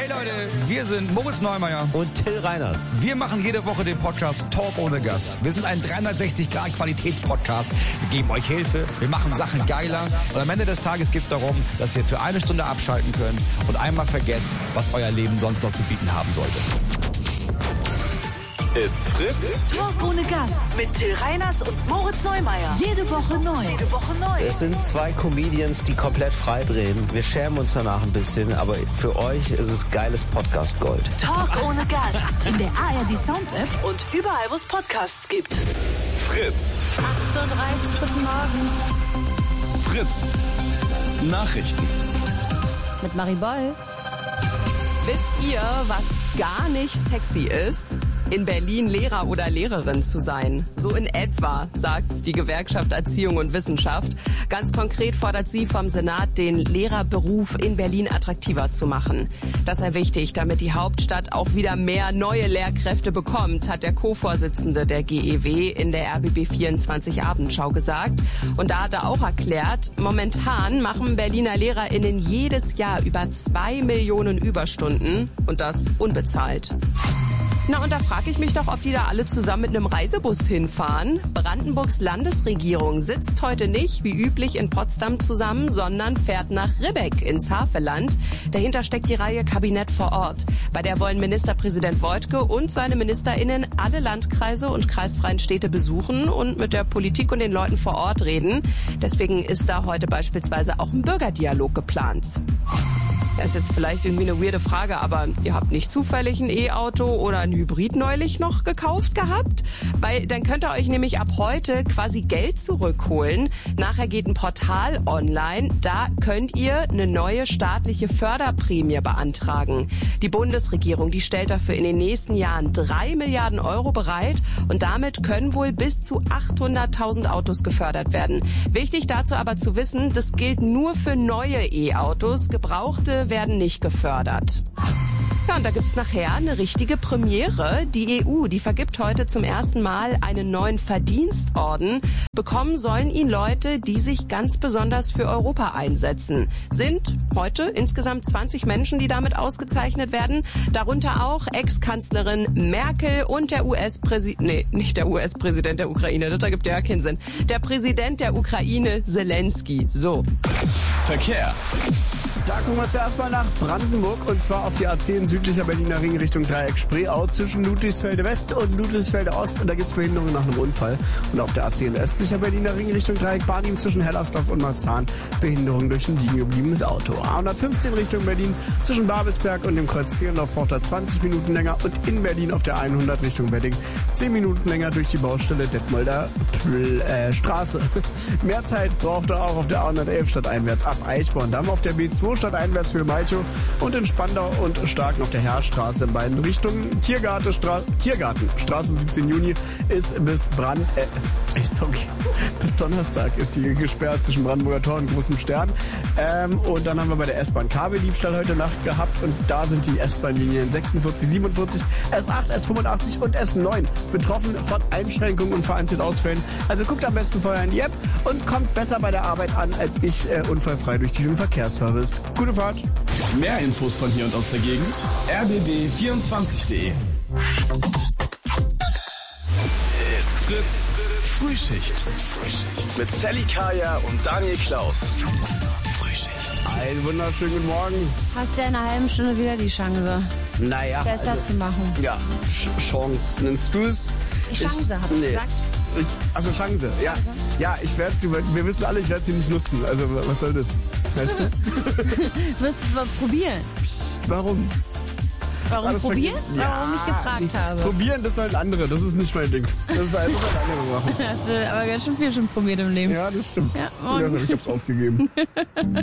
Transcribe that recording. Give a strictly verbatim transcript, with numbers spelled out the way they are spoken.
Hey Leute, wir sind Moritz Neumeier und Till Reiners. Wir machen jede Woche den Podcast Talk ohne Gast. Wir sind ein dreihundertsechzig Grad Qualitätspodcast. Wir geben euch Hilfe, wir machen Sachen geiler. Und am Ende des Tages geht es darum, dass ihr für eine Stunde abschalten könnt und einmal vergesst, was euer Leben sonst noch zu bieten haben sollte. It's Fritz. Talk ohne Gast mit Till Reiners und Moritz Neumeier. Jede Woche neu. Jede Woche neu. Es sind zwei Comedians, die komplett frei drehen. Wir schämen uns danach ein bisschen, aber für euch ist es geiles Podcast-Gold. Talk ohne Gast. In der A R D Sounds App und überall, wo es Podcasts gibt. Fritz. achtunddreißig, guten Morgen. Fritz. Nachrichten. Mit Marie Boll. Wisst ihr, was gar nicht sexy ist? In Berlin Lehrer oder Lehrerin zu sein. So in etwa, sagt die Gewerkschaft Erziehung und Wissenschaft. Ganz konkret fordert sie vom Senat, den Lehrerberuf in Berlin attraktiver zu machen. Das sei wichtig, damit die Hauptstadt auch wieder mehr neue Lehrkräfte bekommt, hat der Co-Vorsitzende der G E W in der R B B vierundzwanzig Abendschau gesagt. Und da hat er auch erklärt, momentan machen Berliner LehrerInnen jedes Jahr über zwei Millionen Überstunden und das unbezahlt. Na, und da frage ich mich doch, ob die da alle zusammen mit einem Reisebus hinfahren. Brandenburgs Landesregierung sitzt heute nicht, wie üblich, in Potsdam zusammen, sondern fährt nach Ribbeck ins Havelland. Dahinter steckt die Reihe Kabinett vor Ort. Bei der wollen Ministerpräsident Woidke und seine MinisterInnen alle Landkreise und kreisfreien Städte besuchen und mit der Politik und den Leuten vor Ort reden. Deswegen ist da heute beispielsweise auch ein Bürgerdialog geplant. Das ist jetzt vielleicht irgendwie eine weirde Frage, aber ihr habt nicht zufällig ein E-Auto oder ein Hybrid neulich noch gekauft gehabt? Weil dann könnt ihr euch nämlich ab heute quasi Geld zurückholen. Nachher geht ein Portal online, da könnt ihr eine neue staatliche Förderprämie beantragen. Die Bundesregierung, die stellt dafür in den nächsten Jahren drei Milliarden Euro bereit und damit können wohl bis zu achthunderttausend Autos gefördert werden. Wichtig dazu aber zu wissen, das gilt nur für neue E-Autos, gebrauchte werden nicht gefördert. Ja, und da gibt's nachher eine richtige Premiere. Die E U, die vergibt heute zum ersten Mal einen neuen Verdienstorden. Bekommen sollen ihn Leute, die sich ganz besonders für Europa einsetzen. Sind heute insgesamt zwanzig Menschen, die damit ausgezeichnet werden. Darunter auch Ex-Kanzlerin Merkel und der U S-Präsident, nee, nicht der U S-Präsident der Ukraine, das ergibt ja keinen Sinn. Der Präsident der Ukraine, Zelensky. So. Verkehr. Da gucken wir zuerst mal nach Brandenburg und zwar auf die A zehn südlicher Berliner Ring Richtung Dreieck Spreeau zwischen Ludwigsfelde West und Ludwigsfelde Ost und da gibt es Behinderungen nach einem Unfall. Und auf der A zehn östlicher Berliner Ring Richtung Dreieck Barnim zwischen Hellersdorf und Marzahn Behinderung durch ein liegen gebliebenes Auto. A hundertfünfzehn Richtung Berlin zwischen Babelsberg und dem Kreuz Zehlendorf-Porter zwanzig Minuten länger und in Berlin auf der hundert Richtung Wedding zehn Minuten länger durch die Baustelle Detmolder äh, Straße. Mehr Zeit braucht er auch auf der A hundertelf stadteinwärts ab Eichborn. Dann auf der B zwei stadteinwärts für Malchow und in Spandau und Starken auf der Heerstraße in beiden Richtungen. Tiergarten, Stra- Tiergarten, Straße siebzehnten Juni ist bis Brand, äh, sorry, bis Donnerstag ist sie gesperrt zwischen Brandenburger Tor und Großem Stern. Ähm, und dann haben wir bei der S-Bahn Kabeldiebstahl heute Nacht gehabt und da sind die S-Bahn-Linien sechsundvierzig, siebenundvierzig, S acht, S fünfundachtzig und S neun betroffen von Einschränkungen und vereinzelt Ausfällen. Also guckt am besten vorher in die App und kommt besser bei der Arbeit an als ich äh, unfallfrei durch diesen Verkehrsservice. Gute Fahrt. Mehr Infos von hier und aus der Gegend. r b b vierundzwanzig punkt d e. It's Fritz. Frühschicht. Mit Sally Kaya und Daniel Klaus. Frühschicht. Einen wunderschönen guten Morgen. Hast ja in einer halben Stunde wieder die Chance, Naja. besser also, zu machen. Ja, Ch- Chance. Nennst du es? Die Chance, hab ich nee. gesagt. Ich, also Chance, ja. Ja, ich werde sie, wir wissen alle, ich werde sie nicht nutzen. Also was soll das? Weißt du? Wirst du es mal probieren? Psst, warum? Warum Alles probieren? vergessen? Warum ich gefragt Ja, habe. Probieren, das ist halt andere. Das ist nicht mein Ding. Das ist halt, das ist halt andere machen. Hast du aber ganz schön viel schon probiert im Leben. Ja, das stimmt. Ja, Ja, und ich hab's aufgegeben.